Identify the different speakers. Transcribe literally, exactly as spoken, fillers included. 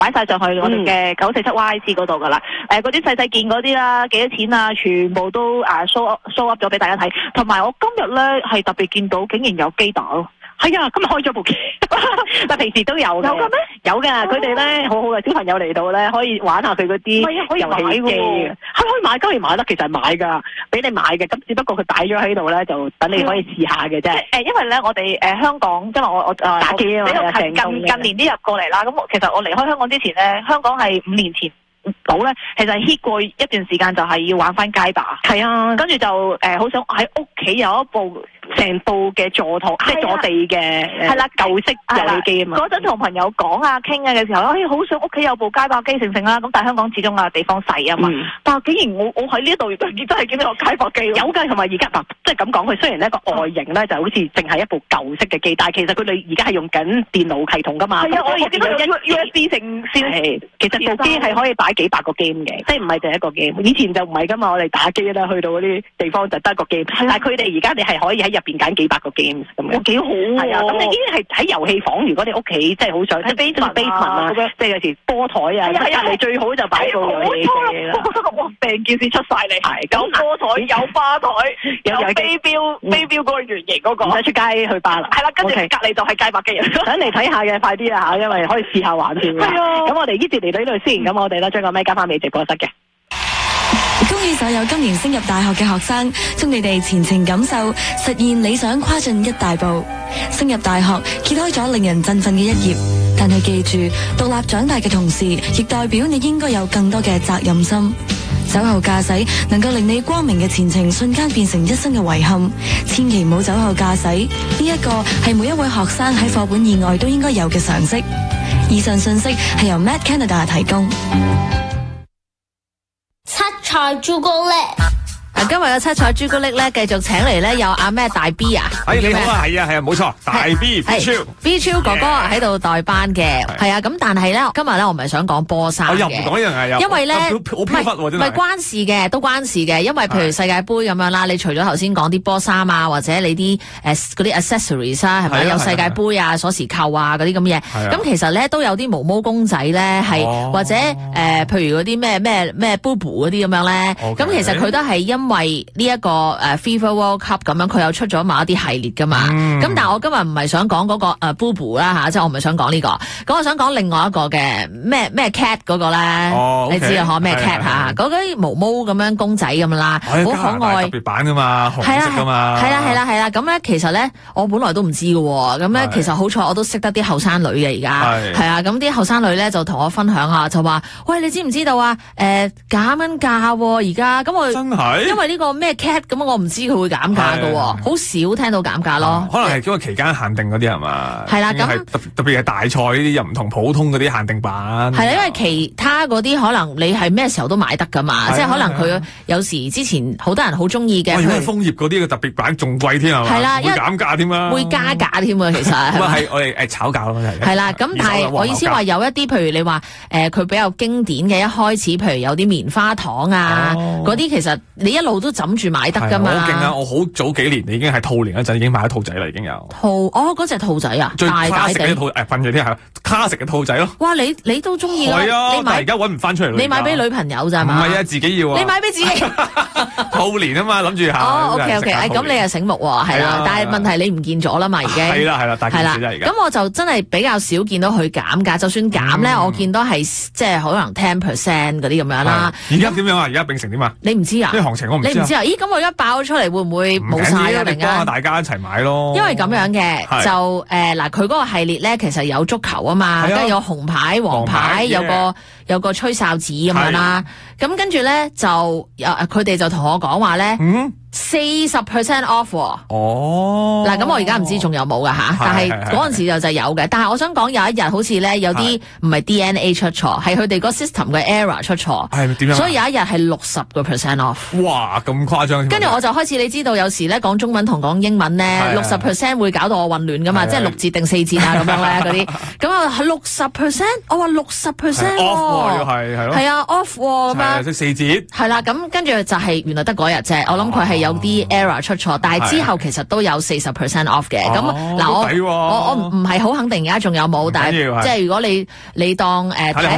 Speaker 1: 擺晒上去我哋嘅九四七 Y C 嗰度噶啦。誒嗰啲細細件嗰啲啦，幾多錢啊，全部都啊 show up show up 咗俾大家睇。同埋我今日咧係特別見到竟然有機打咯。係啊，今日開咗部機，但平時都有嘅。有嘅咩？有嘅，佢哋咧好好嘅小朋友嚟到咧，可以玩下佢嗰啲遊戲機嘅。係可以買，當然買得，其實係買㗎，俾你買嘅。咁只不過佢擺咗喺度咧，就等你可以試下嘅啫。誒，因為咧我哋誒香港，因為我我誒打機啊嘛，近近近年啲入過嚟啦。咁其實我離開香港之前咧，香港係五年前。到咧，其實 hit 過一段時間就係要玩翻街霸，係啊，跟住就誒好、呃、想喺屋企有一部成部嘅座台，即係坐地嘅，係啦舊式遊戲機啊嘛。嗰陣同朋友講啊傾啊嘅時候，哎好想屋企有部街霸機成成啦，咁但係香港始終啊地方細啊嘛，嗯、但係竟然我我喺呢一度真係見到個街霸機，有㗎，同埋而家嗱即係咁講，佢雖然呢個外形咧就好似淨係一部舊式嘅機，但係其實佢哋而家係用緊電腦系統㗎嘛。係啊，我我見到有 U S B 成先，其實部機係可以擺幾百個 game 嘅，即係唔係淨係一個 game。以前就唔係噶嘛，我哋打機啦，去到嗰啲地方就得一個 game。但係佢哋而家你係可以喺入邊揀幾百個 games 咁樣。幾好喎！係啊，咁你已經係喺遊戲房。如果你屋企即係好想喺 basement 啊，即係有時波台啊，隔離最好就擺個遊戲機啦。哇！成件事出晒嚟，係有波台，有吧台，有飛鏢，飛鏢嗰個圓形嗰個。唔使出街去霸啦。係啦，跟住隔離就係街霸機啊！想嚟睇下嘅快啲啊嚇，因為可以試下玩添。係啊。咁我哋呢節嚟到呢度先，咁我哋咧將個咪交翻俾直播室嘅。
Speaker 2: 恭喜所有今年升入大學嘅學生，祝你哋前程錦繡，實現理想跨進一大步。升入大學揭開咗令人振奮嘅一頁，但係記住，獨立長大嘅同時，亦代表你應該有更多嘅責任心。酒後駕駛能夠令你光明嘅前程瞬間變成一生嘅遺憾，千祈唔好酒後駕駛。呢一個係每一位學生喺課本以外都應該有嘅常識。以上信息係由 Mad Canada 提供。
Speaker 3: 七彩朱古力。
Speaker 4: 今日嘅七彩朱古力咧，繼續請嚟咧有阿咩大 B 啊，
Speaker 5: 哎你好啊，係啊係啊冇錯，大 B B 超
Speaker 4: B 超哥哥喺度代班嘅，係啊咁但係咧今日咧我唔係想講波衫嘅，
Speaker 5: 我又唔講呢樣嘢，
Speaker 4: 因為咧
Speaker 5: 好飄忽真係，
Speaker 4: 唔係關事嘅，都關事嘅，因為譬如世界盃咁樣啦，你除咗頭先講啲波衫啊，或者你啲誒嗰啲 accessories 啊，係咪有世界盃啊、鎖匙扣啊嗰啲咁嘢，咁其實咧都有啲毛毛公仔咧係或者誒譬如嗰啲咩咩咩 Boo-Boo 嗰啲咁樣咧，咁其實佢都係因為呢一個誒 FIFA World Cup 咁樣，佢有出咗某一啲系列噶嘛。咁、嗯、但係我今日唔係想講嗰個誒 Boo-Boo 啦吓，即係我唔係想講呢、這個。咁我想講另外一個嘅咩咩 cat 嗰個咧，
Speaker 5: 哦 okay,
Speaker 4: 你知啊嗬咩 cat 吓，嗰啲毛毛咁樣公仔咁啦，好、哎、可愛。特別版噶嘛，紅色噶嘛。係啦係啦係啦，咁咧其實咧我本來都唔知嘅，咁咧其實好彩我都識得啲後生女嘅而家。係啊，咁啲後生女咧就同我分享下，就話喂，你知唔知道啊？誒減緊價而家，咁我
Speaker 5: 真係
Speaker 4: 因為呢個咩 cat 咁，我唔知佢會減價㗎喎，好少聽到減價咯。
Speaker 5: 可能係因為期間限定嗰啲係嘛？係啦，咁特特別係大賽呢啲又唔同普通嗰啲限定版。係啦，因為其他嗰啲可能你係咩時候都買得㗎嘛，即係可能佢有時之前好多人好中意嘅。如果係楓葉嗰啲嘅特別版仲貴添係嘛？係啦，會減價添啦，會加價添啊，其實。咁啊係我哋誒炒價咯，係。係啦，咁但係我意思話有一啲，譬如你話誒佢比較經典嘅一開始，譬如有啲棉花糖啊嗰啲，其實你一路都枕住買得噶嘛。好勁啊！我好早幾年已經係兔年嗰陣已經買咗兔仔啦，已經有。兔哦，嗰隻兔仔啊，最大大嘅兔誒，瞓住啲係卡食嘅兔仔咯。哇！你你都中意？係啊，你買而家搵唔翻出嚟。你買俾女朋友咋嘛？唔係啊，自己要啊。你買俾自己。兔年啊嘛，諗住下。哦，OK OK，誒，咁你又醒目喎，係啦。但係問題你唔見咗啦嘛，已經。係啦係啦，大件事啦而家。咁我就真係比較少見到佢減價，就算減咧，我見到係即係可能 ten percent 嗰啲咁樣啦。而家點樣啊？而家變成點啊？你唔知啊？啲行情我唔知。你唔知啊？咦，咁我而家爆咗出嚟，會唔會冇晒啊？突然間，大家一齊買咯。因為咁樣嘅，就誒嗱，佢嗰個系列咧，其實有足球啊嘛，跟住有紅牌、黃牌，有個有個吹哨子咁樣啦。咁跟住咧就有佢哋就同我講話咧，四十 percent off 喎。哦，嗱，咁我而家唔知仲有冇噶吓，但係嗰陣時就就有嘅。但係我想講有一日好似咧有啲唔係 D N A 出錯，係佢哋個 system 嘅 error 出錯。係點樣？所以有一日係六十個 percent off。哇，咁誇張！跟住我就開始你知道有時咧講中文同講英文咧，六十 percent 會搞到我混亂噶嘛，即係六折定四折啊咁樣咧嗰啲。咁啊係六十 percent，我話六十 percent off 喎，係係咯，係啊 off 喎咁樣，即四折。係啦，咁跟住就係原來得嗰日啫，我諗佢係有啲 error 出錯，但係之後其實都有四十 percent off 嘅。咁嗱我我我唔唔係好肯定而家仲有冇，但係即係如果你你當誒。